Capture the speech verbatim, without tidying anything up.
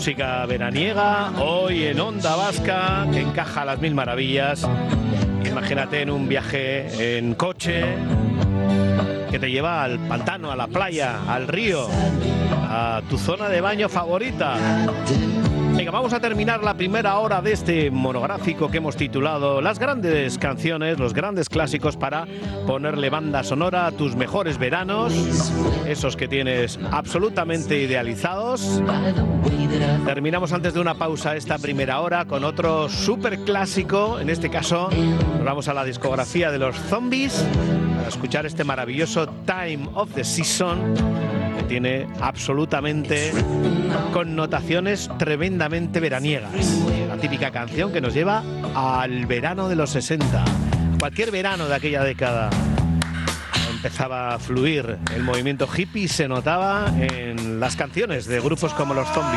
música veraniega, hoy en Onda Vasca, que encaja a las mil maravillas. Imagínate en un viaje en coche que te lleva al pantano, a la playa, al río, a tu zona de baño favorita. Venga, vamos a terminar la primera hora de este monográfico que hemos titulado Las grandes canciones, los grandes clásicos para ponerle banda sonora a tus mejores veranos, esos que tienes absolutamente idealizados. Terminamos antes de una pausa esta primera hora con otro súper clásico. En este caso nos vamos a la discografía de los Zombies para escuchar este maravilloso Time of the Season, que tiene absolutamente connotaciones tremendamente veraniegas. La típica canción que nos lleva al verano de los sesenta. Cualquier verano de aquella década empezaba a fluir el movimiento hippie, se notaba en las canciones de grupos como los Zombies.